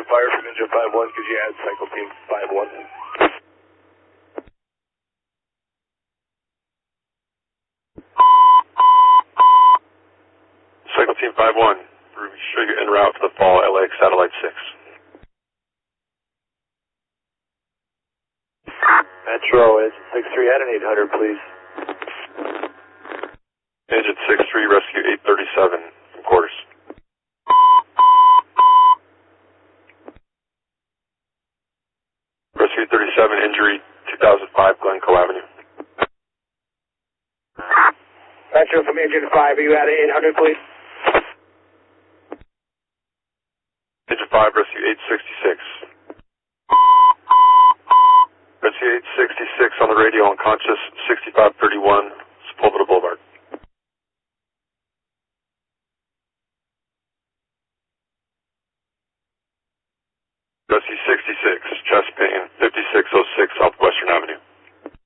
fire from engine 5-1. Could you add cycle team 5-1? Cycle team 5-1. Ruby, show you en route for the fall LAX Satellite 6. Metro, engine 6-3, add an 800, please. Engine 6-3, rescue 837 from quarters. Rescue 837, injury 2005 Glencoe Avenue. Metro from engine 5, are you at 800, please? Engine 5, rescue 866. Rescue 866 on the radio, unconscious, 6531, Sepulveda Boulevard. Rescue 66, chest pain, 5606.